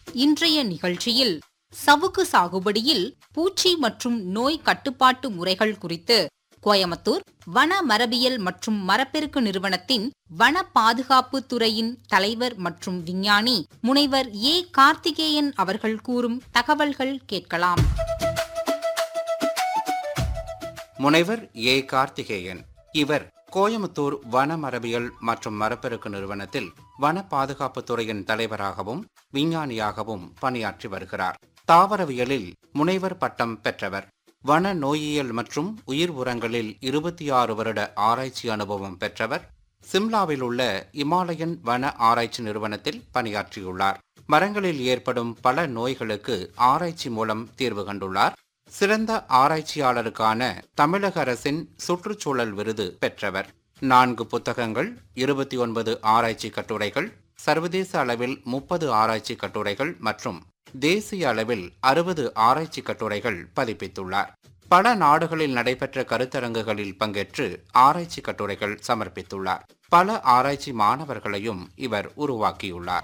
இன்றைய நிகழ்ச்சியில் சவுக்கு சாகுபடியில் பூச்சி மற்றும் நோய் கட்டுப்பாட்டு முறைகள் குறித்து கோயமுத்தூர் வன மரபியல் மற்றும் மரப்பெருக்கு நிறுவனத்தின் வன பாதுகாப்பு துறையின் தலைவர் மற்றும் விஞ்ஞானி முனைவர் ஏ. கார்த்திகேயன் அவர்கள் கூறும் தகவல்கள் கேட்கலாம். முனைவர் ஏ. கார்த்திகேயன் இவர் கோயமுத்தூர் வன மரபியல் மற்றும் மரப்பெருக்கு நிறுவனத்தில் வன பாதுகாப்பு துறையின் தலைவராகவும் விஞ்ஞானியாகவும் பணியாற்றி வருகிறார். தாவரவியலில் முனைவர் பட்டம் பெற்றவர். வன நோயியல் மற்றும் உயிர் உரங்களில் 26 வருட ஆராய்ச்சி அனுபவம் பெற்றவர். சிம்லாவில் உள்ள இமாலயன் வன ஆராய்ச்சி நிறுவனத்தில் பணியாற்றியுள்ளார். மரங்களில் ஏற்படும் பல நோய்களுக்கு ஆராய்ச்சி மூலம் தீர்வு கண்டுள்ளார். சிறந்த ஆராய்ச்சியாளருக்கான தமிழக அரசின் சுற்றுச்சூழல் விருது பெற்றவர். 4 புத்தகங்கள், 29 ஆராய்ச்சி கட்டுரைகள், சர்வதேச அளவில் 30 ஆராய்ச்சி கட்டுரைகள் மற்றும் தேசிய அளவில் 60 ஆராய்ச்சி கட்டுரைகள் பதிப்பித்துள்ளார். பல நாடுகளில் நடைபெற்ற கருத்தரங்குகளில் பங்கேற்று ஆராய்ச்சி கட்டுரைகள் சமர்ப்பித்துள்ளார். பல ஆராய்ச்சி மாணவர்களையும் இவர் உருவாக்கியுள்ளார்.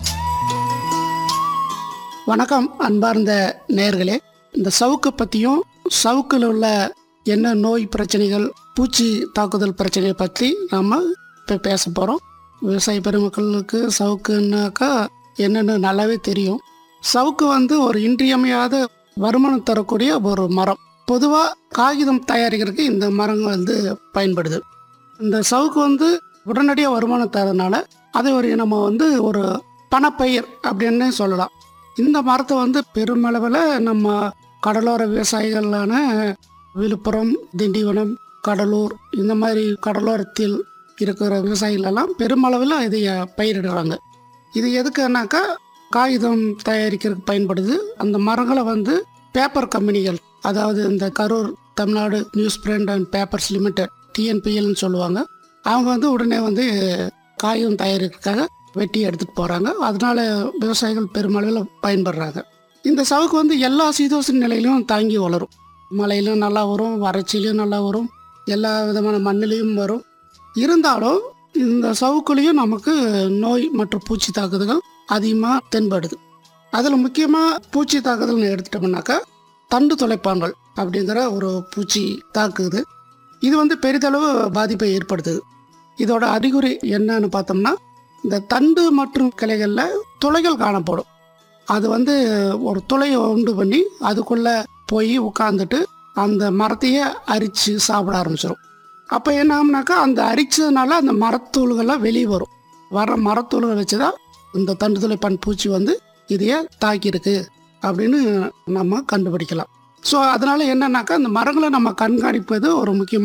வணக்கம் அன்பார்ந்த நேயர்களே. இந்த சவுக்கு பற்றியும் சவுக்கில் உள்ள என்ன நோய் பிரச்சனைகள், பூச்சி தாக்குதல் பிரச்சனைகள் பற்றி நாம் இப்போ பேச போகிறோம். விவசாய பெருமக்களுக்கு சவுக்குன்னாக்கா என்னென்னு நல்லாவே தெரியும். சவுக்கு ஒரு இன்றியமையாத வருமானம் தரக்கூடிய ஒரு மரம். பொதுவாக காகிதம் தயாரிக்கிறதுக்கு இந்த மரங்கள் பயன்படுது. இந்த சவுக்கு உடனடியாக வருமானம் தரதுனால அதை நம்ம ஒரு பணப்பயிர் அப்படின்னு சொல்லலாம். இந்த மரத்தை பெருமளவில் நம்ம கடலோர விவசாயிகளான விழுப்புரம், திண்டிவனம், கடலூர் இந்த மாதிரி கடலோரத்தில் இருக்கிற விவசாயிகளெல்லாம் பெருமளவில் இதை பயிரிடுறாங்க. இது எதுக்குன்னாக்கா காகிதம் தயாரிக்கிறதுக்கு பயன்படுது. அந்த மரங்களை பேப்பர் கம்பெனிகள், அதாவது இந்த Karur Tamil Nadu news print and papers limited, TNPLன்னு சொல்லுவாங்க, அவங்க உடனே காகிதம் தயாரிக்கிறதுக்காக வெட்டி எடுத்துகிட்டு போகிறாங்க. அதனால விவசாயிகள் பெருமளவில் பயன்படுறாங்க. இந்த சவுக்கு எல்லா சீதோஷண நிலையிலும் தாங்கி வளரும். மழையிலும் நல்லா வரும், வறட்சியிலையும் நல்லா வரும், எல்லா விதமான மண்ணிலையும் வரும். இருந்தாலும் இந்த சவுக்குலேயும் நமக்கு நோய் மற்றும் பூச்சி தாக்குதல்கள் அதிகமாக தென்படுது. அதில் முக்கியமாக பூச்சி தாக்குதல்னு எடுத்துட்டோம்னாக்கா தண்டு துளைப்பான்கள் அப்படிங்கிற ஒரு பூச்சி தாக்குது. இது பெரிதளவு பாதிப்பை ஏற்படுத்துது. இதோட அறிகுறி என்னன்னு பார்த்தோம்னா, இந்த தண்டு மற்றும் கிளைகளில் துளைகள் காணப்படும். அது ஒரு துளையை உண்டு பண்ணி அதுக்குள்ளே போய் உட்காந்துட்டு அந்த மரத்தையே அரித்து சாப்பிட ஆரம்பிச்சிடும். அப்போ என்ன ஆகும்னாக்கா அந்த அரிச்சதுனால அந்த மரத்தூள்கள்லாம் வெளியே வரும். வர மரத்தூள்களை வச்சு தான் இந்த தண்டு துளைப்பான் பூச்சி இதையே தாக்கியிருக்கு அப்படின்னு நம்ம கண்டுபிடிக்கலாம். ஸோ அதனால் என்னன்னாக்கா அந்த மரங்களை நம்ம கண்காணிப்பது ஒரு முக்கியமான